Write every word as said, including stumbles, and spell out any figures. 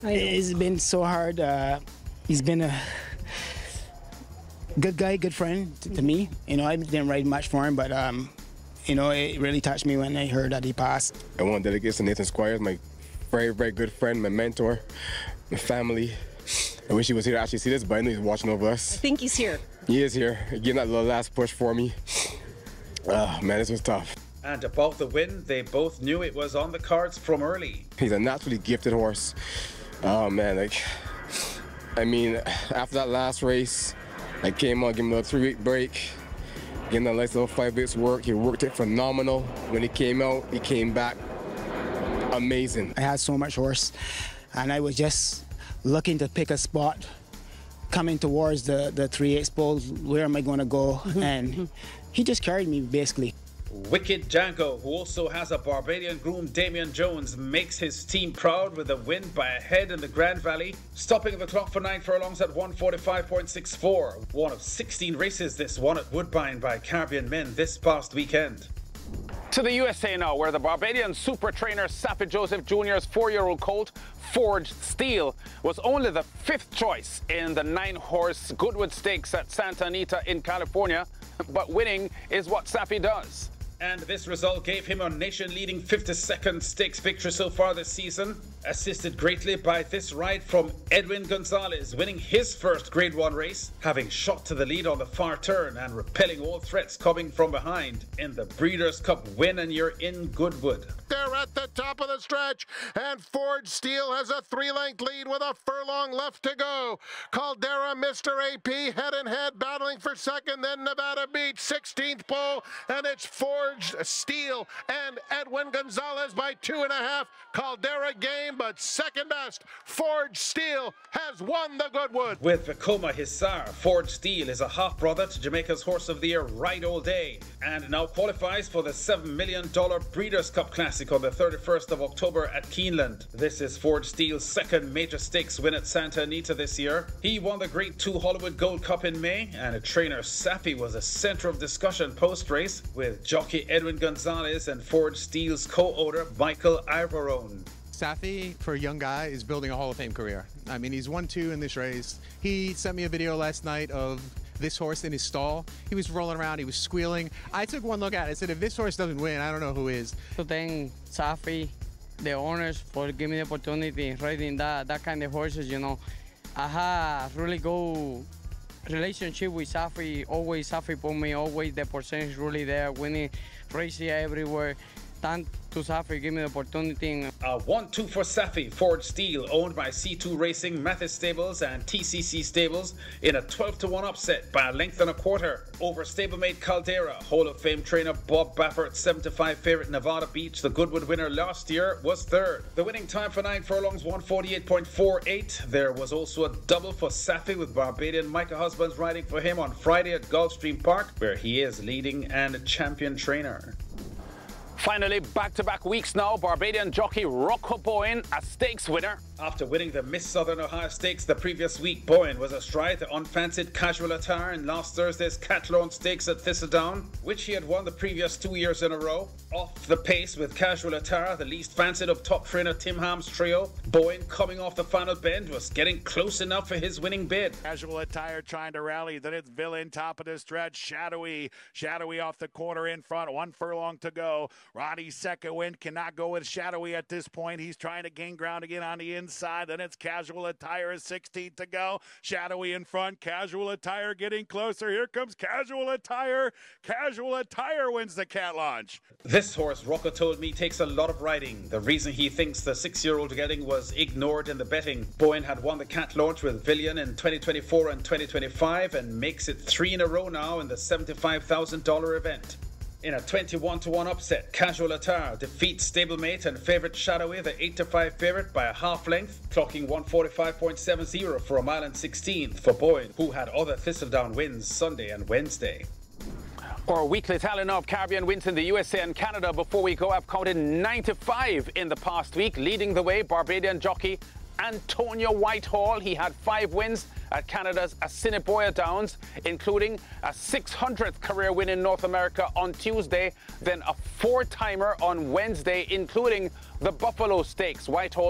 It's been so hard. Uh, he's been a good guy, good friend to, to me. You know, I didn't write much for him, but um, you know, it really touched me when I heard that he passed. I want to dedicate to Nathan Squires, my very, very good friend, my mentor, my family. I wish he was here to actually see this, but I know he's watching over us. I think he's here. He is here, giving that little last push for me. Oh, man, this was tough. And about the win, they both knew it was on the cards from early. He's a naturally gifted horse. Oh, man, like, I mean, after that last race, I came on, gave him a three-week break, gave him that nice little five weeks work. He worked it phenomenal. When he came out, he came back amazing. I had so much horse, and I was just looking to pick a spot coming towards the, the three eighths pole. Where am I going to go? And he just carried me, basically. Wicked Django, who also has a Barbadian groom, Damian Jones, makes his team proud with a win by a head in the Grand Valley, stopping the clock for nine furlongs at one forty-five point six four. One of sixteen races this won at Woodbine by Caribbean men this past weekend. To the U S A now, where the Barbadian super trainer Saffie Joseph Junior's four-year-old colt, Forged Steel, was only the fifth choice in the nine-horse Goodwood Stakes at Santa Anita in California, but winning is what Saffie does. And this result gave him a nation-leading fifty-second stakes victory so far this season, assisted greatly by this ride from Edwin Gonzalez, winning his first Grade one race, having shot to the lead on the far turn and repelling all threats coming from behind in the Breeders' Cup win, and you're in Goodwood. They're at the top of the stretch, and Forged Steel has a three-length lead with a furlong left to go. Caldera, Mister A P, head-and-head, battling for second, then Nevada Beach, sixteenth pole, and it's Forged Steel and Edwin Gonzalez by two and a half. Caldera game, but second best, Forged Steel has won the Goodwood. With Vekoma Hisar, Forged Steel is a half-brother to Jamaica's Horse of the Year, Ride All Day, and now qualifies for the seven million dollars Breeders' Cup Classic on the thirty-first of October at Keeneland. This is Forged Steel's second major stakes win at Santa Anita this year. He won the Grade two Hollywood Gold Cup in May, and a trainer Saffie was a center of discussion post-race with jockey Edwin Gonzalez and Forged Steel's co-owner Michael Ivorone. Saffie, for a young guy, is building a Hall of Fame career. I mean, he's won two in this race. He sent me a video last night of this horse in his stall. He was rolling around, he was squealing. I took one look at it, I said, if this horse doesn't win, I don't know who is. To thank Saffie, the owners, for giving me the opportunity riding that, that kind of horses, you know. I have really good relationship with Saffie. Always Saffie put me, always the percentage really there, winning races everywhere. Thank to Saffie, give me the opportunity. A one two for Saffie, Forged Steel, owned by C two Racing, Mathis Stables and T C C Stables, in a twelve to one upset by a length and a quarter over stablemate Caldera. Hall of Fame trainer Bob Baffert, seven to five favorite Nevada Beach, the Goodwood winner last year, was third. The winning time for nine furlongs, one forty-eight point four eight. There was also a double for Saffie, with Barbadian Micah Husbands riding for him on Friday at Gulfstream Park, where he is leading and a champion trainer. Finally, back-to-back weeks now, Barbadian jockey Rocco Bowen, a stakes winner. After winning the Miss Southern Ohio Stakes the previous week, Bowen was astride the unfancied Casual Attire in last Thursday's Cathlone Stakes at Thistledown, which he had won the previous two years in a row. Off the pace with Casual Attire, the least fancied of top trainer Tim Ham's trio, Bowen, coming off the final bend, was getting close enough for his winning bid. Casual Attire trying to rally, then it's Villain top of the stretch, Shadowy, Shadowy off the corner in front, one furlong to go. Ronnie's second wind cannot go with Shadowy at this point. He's trying to gain ground again on the inside. Then it's Casual Attire, sixteen to go. Shadowy in front. Casual Attire getting closer. Here comes Casual Attire. Casual Attire wins the cat launch. This horse, Rocco told me, takes a lot of riding. The reason he thinks the six-year-old getting was ignored in the betting. Bowen had won the cat launch with Villian in twenty twenty-four and twenty twenty-five and makes it three in a row now in the seventy-five thousand dollars event. In a twenty-one to one upset, Casual Attire defeats stablemate and favourite Shadowy, the eight to five favourite, by a half length, clocking one forty-five point seven zero for a mile and sixteenth for Bowen, who had other Thistledown wins Sunday and Wednesday. Our weekly tally now of Caribbean wins in the U S A and Canada. Before we go, I've counted ninety-five in the past week. Leading the way, Barbadian jockey Antonio Whitehall. He had five wins at Canada's Assiniboia Downs, including a six hundredth career win in North America on Tuesday, then a four-timer on Wednesday, including the Buffalo Stakes. Whitehall